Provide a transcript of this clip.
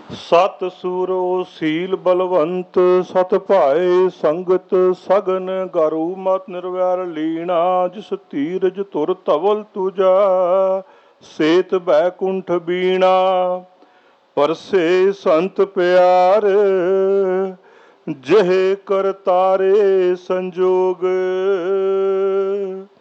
ਸਤ ਸੂਰੋ ਸੀਲ ਬਲਵੰਤ ਸਤ ਭਾਏ ਸੰਗਤ ਸਗਨ ਗਰੂ ਮਤ ਨਿਰਵੈਰ ਲੀਣਾ ਜਿਸ ਧੀਰਜ ਤੁਰ ਧਵਲ ਤੁਜਾ ਸੇਤ ਬੈਕੁੰਠ ਬੀਣਾ ਪਰਸੇ ਸੰਤ ਪਿਆਰ ਜਿਹੇ ਕਰਤਾਰੇ ਸੰਜੋਗ